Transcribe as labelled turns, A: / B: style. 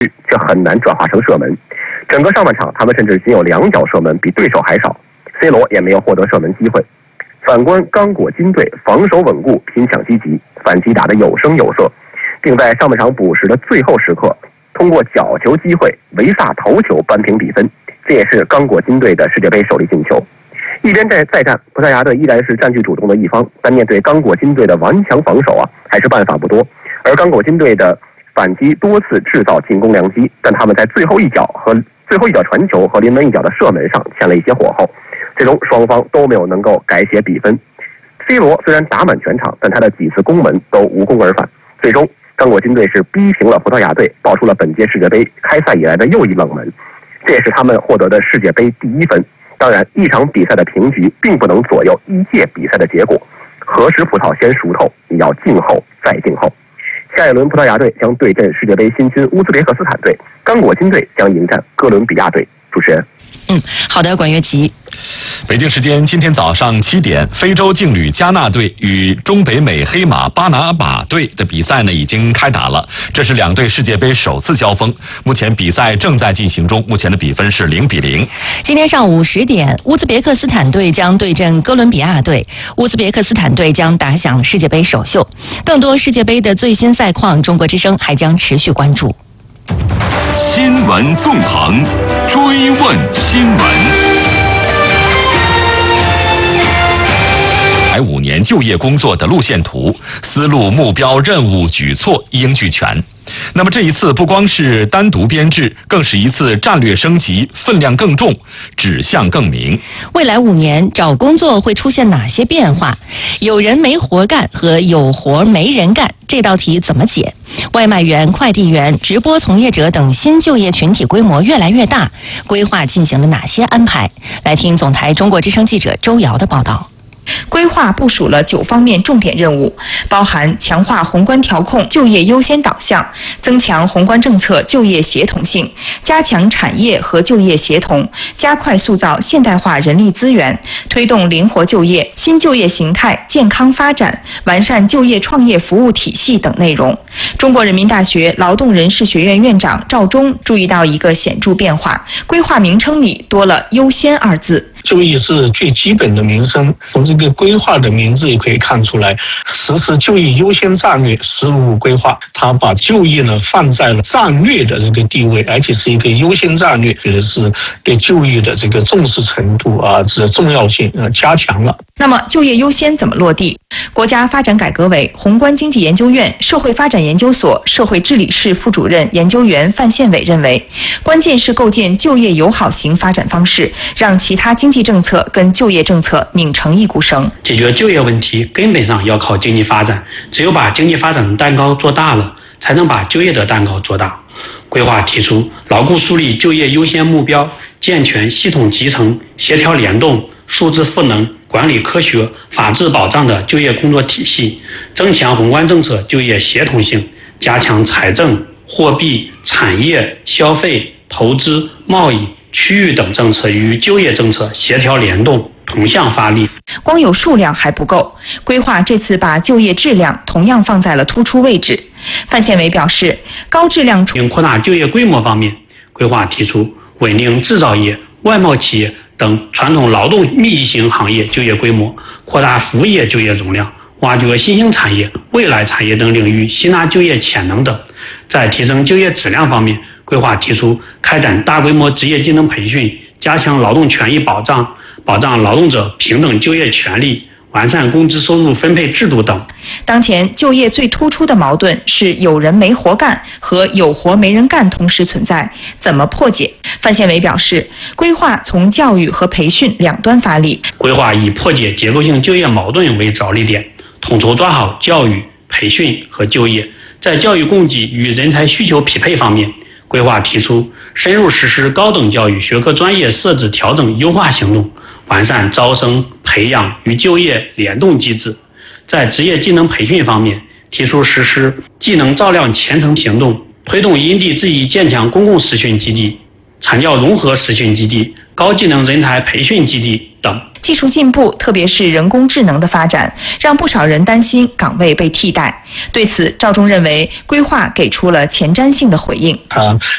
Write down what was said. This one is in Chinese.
A: 却很难转化成射门。整个上半场，他们甚至仅有2脚射门，比对手还少。C 罗也没有获得射门机会。反观刚果金队，防守稳固，拼抢积极，反击打得有声有色，并在上半场补时的最后时刻，通过角球机会，维萨头球扳平比分。这也是刚果金队的世界杯首粒进球。一边再战，葡萄牙队依然是占据主动的一方，但面对刚果金队的顽强防守还是办法不多。而刚果金队的反击多次制造进攻良机，但他们在最后一脚传球和临门一脚的射门上欠了一些火候，最终双方都没有能够改写比分。C 罗虽然打满全场，但他的几次攻门都无功而返。最终，刚果金队是逼平了葡萄牙队，爆出了本届世界杯开赛以来的又一冷门，这也是他们获得的世界杯第1分。当然，一场比赛的平局并不能左右一届比赛的结果，何时葡萄先熟透，也要静候再静候。下一轮葡萄牙队将对阵世界杯新军乌兹别克斯坦队，刚果金队将迎战哥伦比亚队。主持人。
B: 好的，管乐琪。
C: 北京时间今天早上7点，非洲劲旅加纳队与中北美黑马巴拿马队的比赛呢已经开打了，这是2队世界杯首次交锋。目前比赛正在进行中，目前的比分是0-0。
B: 今天上午10点，乌兹别克斯坦队将对阵哥伦比亚队，乌兹别克斯坦队将打响世界杯首秀。更多世界杯的最新赛况，中国之声还将持续关注。
D: 新闻纵横，追问新闻。
C: 5年就业工作的路线图、思路、目标、任务、举措一应俱全。那么这一次不光是单独编制，更是一次战略升级，分量更重，指向更明。
B: 未来5年找工作会出现哪些变化？有人没活干和有活没人干，这道题怎么解？外卖员、快递员、直播从业者等新就业群体规模越来越大，规划进行了哪些安排？来听总台中国之声记者周瑶的报道。
E: 规划部署了9方面重点任务，包含强化宏观调控就业优先导向，增强宏观政策就业协同性，加强产业和就业协同，加快塑造现代化人力资源，推动灵活就业、新就业形态健康发展，完善就业创业服务体系等内容。中国人民大学劳动人事学院院长赵忠注意到一个显著变化，规划名称里多了优先2字。
F: 就业是最基本的民生，从这个规划的名字也可以看出来，实施就业优先战略15步规划，它把就业呢放在了战略的这个地位，而且是一个优先战略，觉得是对就业的这个重视程度这重要性加强了。
E: 那么就业优先怎么落地？国家发展改革委宏观经济研究院社会发展研究所社会治理室副主任研究员范宪伟认为，关键是构建就业友好型发展方式，让其他经济政策跟就业政策拧成一股绳。
G: 解决就业问题根本上要靠经济发展，只有把经济发展的蛋糕做大了，才能把就业的蛋糕做大。规划提出牢固树立就业优先目标，健全系统集成、协调联动、数字赋能、管理科学、法治保障的就业工作体系，增强宏观政策就业协同性，加强财政、货币、产业、消费、投资、贸易、区域等政策与就业政策协调联动，同向发力。
E: 光有数量还不够，规划这次把就业质量同样放在了突出位置。范宪伟表示，高质量
G: 扩大就业规模方面，规划提出稳定制造业、外贸企业等传统劳动密集型行业就业规模，扩大服务业就业容量，挖掘新兴产业、未来产业等领域吸纳就业潜能等。在提升就业质量方面，规划提出开展大规模职业技能培训，加强劳动权益保障，保障劳动者平等就业权利，完善工资收入分配制度等。
E: 当前就业最突出的矛盾是有人没活干和有活没人干同时存在，怎么破解？范宪伟表示，规划从教育和培训两端发力，
G: 规划以破解结构性就业矛盾为着力点，统筹抓好教育、培训和就业。在教育供给与人才需求匹配方面，规划提出深入实施高等教育学科专业设置调整优化行动，完善招生、培养与就业联动机制。在职业技能培训方面，提出实施技能照亮前程行动，推动因地制宜建强公共实训基地、产教融合实训基地、高技能人才培训基地等。
E: 技术进步，特别是人工智能的发展，让不少人担心岗位被替代。对此，赵忠认为规划给出了前瞻性的回应。